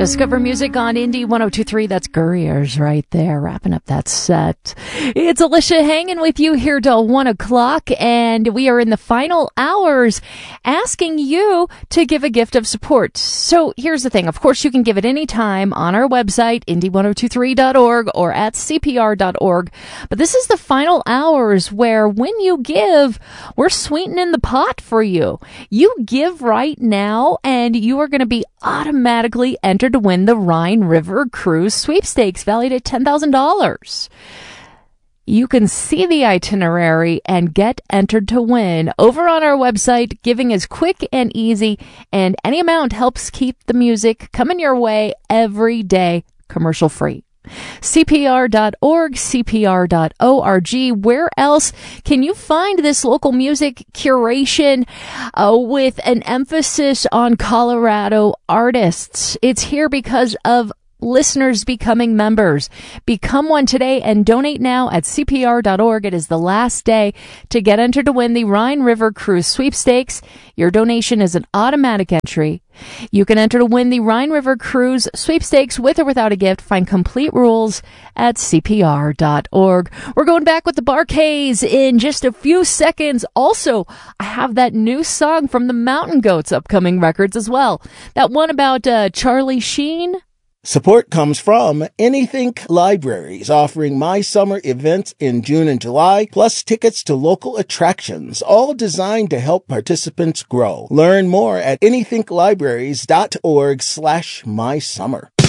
Discover music on Indie 102.3. That's Gurriers right there, wrapping up that set. It's Alicia hanging with you here till 1 o'clock, and we are in the final hours asking you to give a gift of support. So here's the thing. Of course, you can give it any time on our website, indie1023.org or at cpr.org. But this is the final hours where when you give, we're sweetening the pot for you. You give right now, and you are going to be automatically entered to win the Rhine River Cruise Sweepstakes valued at $10,000. You can see the itinerary and get entered to win over on our website. Giving is quick and easy, and any amount helps keep the music coming your way every day, commercial free. CPR.org, CPR.org. Where else can you find this local music curation with an emphasis on Colorado artists? It's here because of listeners becoming members. Become one today and donate now at CPR.org. It is the last day to get entered to win the Rhine River Cruise Sweepstakes. Your donation is an automatic entry. You can enter to win the Rhine River Cruise Sweepstakes with or without a gift. Find complete rules at CPR.org. We're going back with the Bar-Kays in just a few seconds. Also, I have that new song from the Mountain Goats upcoming records as well. That one about Charlie Sheen. Support comes from Anythink Libraries, offering My Summer events in June and July, plus tickets to local attractions, all designed to help participants grow. Learn more at anythinklibraries.org/mysummer.